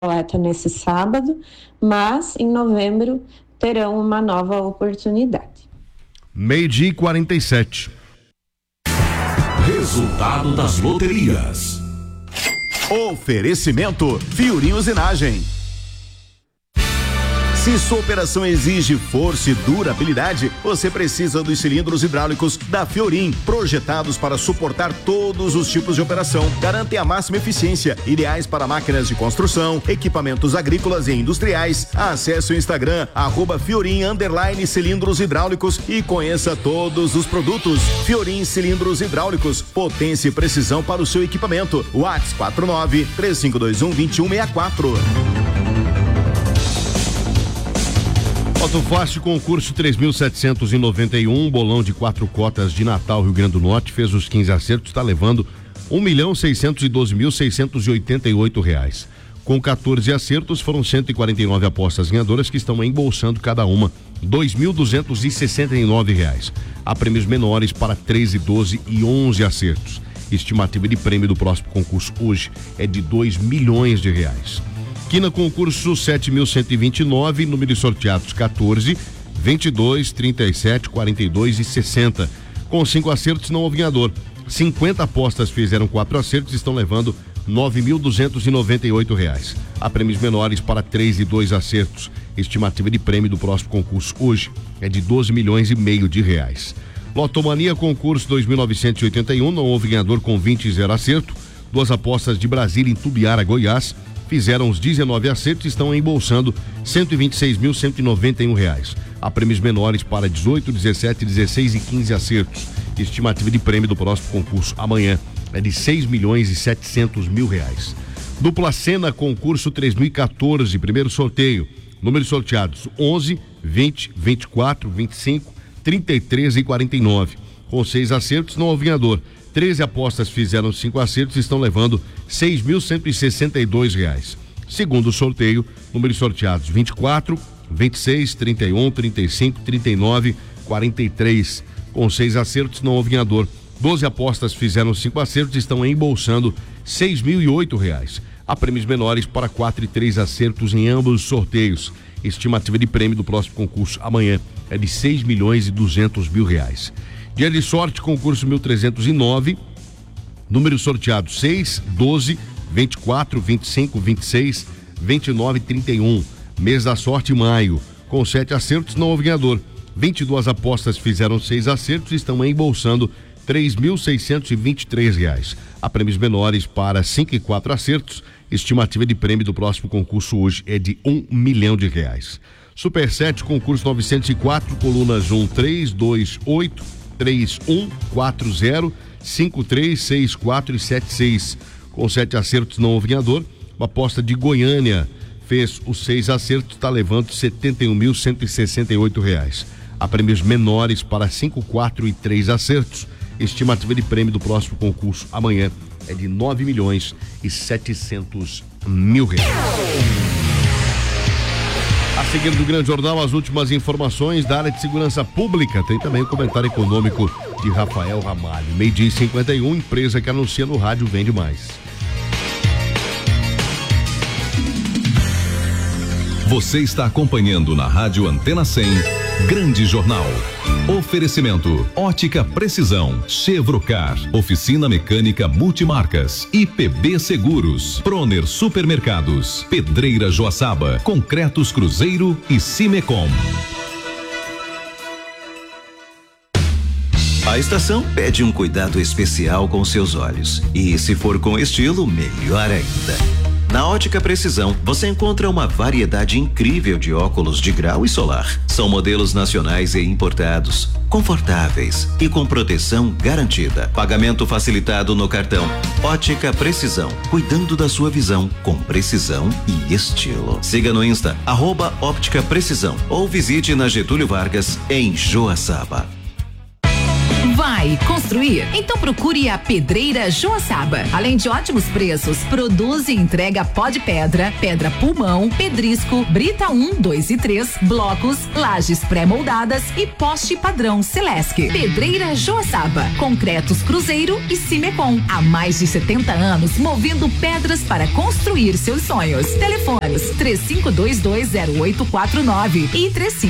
coleta nesse sábado, mas em novembro terão uma nova oportunidade. 12h47. Resultado das loterias. Oferecimento Fiorim Usinagem. Se sua operação exige força e durabilidade, você precisa dos cilindros hidráulicos da Fiorim, projetados para suportar todos os tipos de operação. Garantem a máxima eficiência, ideais para máquinas de construção, equipamentos agrícolas e industriais. Acesse o Instagram @Fiorim_cilindros hidráulicos e conheça todos os produtos. Fiorim Cilindros Hidráulicos, potência e precisão para o seu equipamento. WhatsApp 49-3521-2164. Auto Fácil, concurso 3.791, bolão de 4 cotas de Natal, Rio Grande do Norte, fez os 15 acertos, está levando R$1.612.688. Com 14 acertos, foram 149 apostas ganhadoras que estão embolsando cada uma R$2.269. Há prêmios menores para 13, 12 e 11 acertos. Estimativa de prêmio do próximo concurso hoje é de R$2 milhões. Quina concurso 7.129, números sorteados 14, 22, 37, 42 e 60. Com 5 acertos não houve ganhador. 50 apostas fizeram 4 acertos e estão levando R$9.298. Há prêmios menores para 3 e 2 acertos. Estimativa de prêmio do próximo concurso hoje é de R$12,5 milhões. Lotomania concurso 2.981, não houve ganhador com 20 e 0 acerto. 2 apostas de Brasília em Tubiara, Goiás, fizeram os 19 acertos e estão embolsando R$126.191. Há prêmios menores para 18, 17, 16 e 15 acertos. Estimativa de prêmio do próximo concurso amanhã é de R$6.700.000. Dupla Sena concurso 3014, primeiro sorteio. Números sorteados 11, 20, 24, 25, 33 e 49. Com 6 acertos não houve ganhador. 13 apostas fizeram 5 acertos e estão levando R$6.162. Segundo sorteio, números sorteados 24, 26, 31, 35, 39, 43. Com 6 acertos não houve ganhador. 12 apostas fizeram 5 acertos e estão embolsando R$6.008. Há prêmios menores para 4 e 3 acertos em ambos os sorteios. Estimativa de prêmio do próximo concurso amanhã é de R$6.200.000. Dia de sorte, concurso 1309, números sorteados 6, 12, 24, 25, 26, 29 e 31. Mês da sorte, maio. Com 7 acertos não houve ganhador. 22 apostas fizeram 6 acertos e estão embolsando R$3.623. Há prêmios menores para 5 e 4 acertos. Estimativa de prêmio do próximo concurso hoje é de R$1 milhão. Super 7, concurso 904, colunas 1, 3, 2, 8, 3, 1, 4, 0, 5, 3, 6, 4 e 7, 6. Com 7 acertos não houve ganhador. Uma aposta de Goiânia fez os 6 acertos, está levando R$71.168. Há prêmios menores para 5, 4 e 3 acertos. Estimativa de prêmio do próximo concurso amanhã é de R$9.700.000. A seguir do Grande Jornal, as últimas informações da área de segurança pública. Tem também o comentário econômico de Rafael Ramalho. 12h51, empresa que anuncia no rádio vende mais. Você está acompanhando na Rádio Antena 100, Grande Jornal. Oferecimento: Ótica Precisão, Chevrocar, Oficina Mecânica Multimarcas, IPB Seguros, Proner Supermercados, Pedreira Joaçaba, Concretos Cruzeiro e Cimecom. A estação pede um cuidado especial com seus olhos. E se for com estilo, melhor ainda. Na Ótica Precisão, você encontra uma variedade incrível de óculos de grau e solar. São modelos nacionais e importados, confortáveis e com proteção garantida. Pagamento facilitado no cartão. Ótica Precisão, cuidando da sua visão com precisão e estilo. Siga no Insta, @Óptica Precisão, ou visite na Getúlio Vargas, em Joaçaba. Vai! reformar e construir? Então procure a Pedreira Joaçaba. Além de ótimos preços, produz e entrega pó de pedra, pedra pulmão, pedrisco, brita 1, 2 e 3, blocos, lajes pré-moldadas e poste padrão Celesc. Pedreira Joaçaba, concretos Cruzeiro e Cimecom. Há mais de 70 anos movendo pedras para construir seus sonhos. Telefones 35220849 e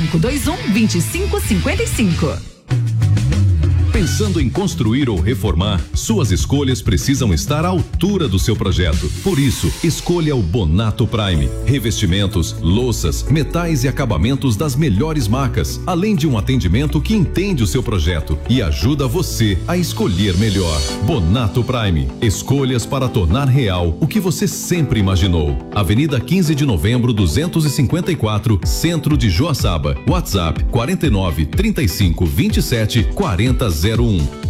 3521-2555. Pensando em construir ou reformar, suas escolhas precisam estar à altura do seu projeto. Por isso, escolha o Bonato Prime. Revestimentos, louças, metais e acabamentos das melhores marcas, além de um atendimento que entende o seu projeto e ajuda você a escolher melhor. Bonato Prime. Escolhas para tornar real o que você sempre imaginou. Avenida 15 de Novembro, 254, Centro de Joaçaba. WhatsApp 49 35 27 40 01.